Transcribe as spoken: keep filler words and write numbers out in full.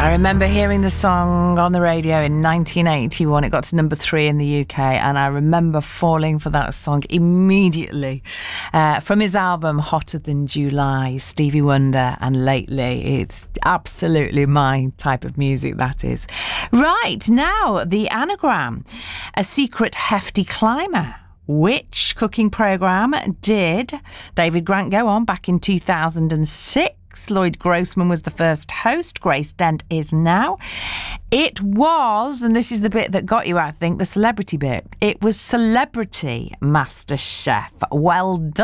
I remember hearing the song on the radio in nineteen eighty-one. It got to number three in the U K, and I remember falling for that song immediately. Uh, from his album Hotter Than July, Stevie Wonder, and Lately. It's absolutely my type of music, that is. Right, now, the anagram. A secret hefty climber. Which cooking programme did David Grant go on back in two thousand six? Lloyd Grossman was the first host. Grace Dent is now. It was, and this is the bit that got you, I think, the celebrity bit. It was Celebrity Master Chef. Well done.